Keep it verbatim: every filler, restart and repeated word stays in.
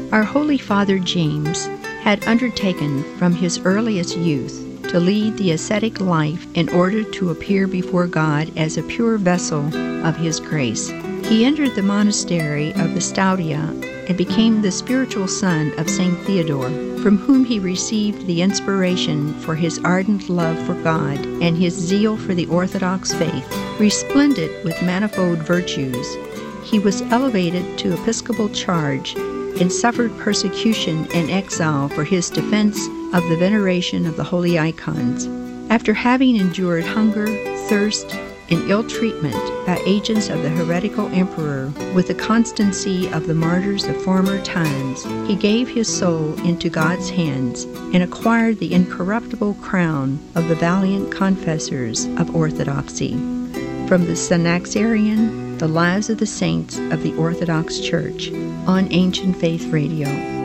Our Holy Father James had undertaken from his earliest youth to lead the ascetic life in order to appear before God as a pure vessel of His grace. He entered the monastery of the Staudia and became the spiritual son of Saint Theodore, from whom he received the inspiration for his ardent love for God and his zeal for the Orthodox faith. Resplendent with manifold virtues, he was elevated to episcopal charge and suffered persecution and exile for his defense of the veneration of the holy icons. After having endured hunger, thirst, and ill treatment by agents of the heretical emperor with the constancy of the martyrs of former times, he gave his soul into God's hands and acquired the incorruptible crown of the valiant confessors of orthodoxy. From the Synaxarion, The Lives of the Saints of the Orthodox Church, on Ancient Faith Radio.